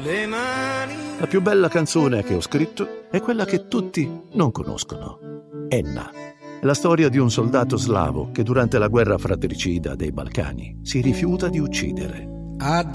La più bella canzone che ho scritto è quella che tutti non conoscono. Enna. È la storia di un soldato slavo che durante la guerra fratricida dei Balcani si rifiuta di uccidere. I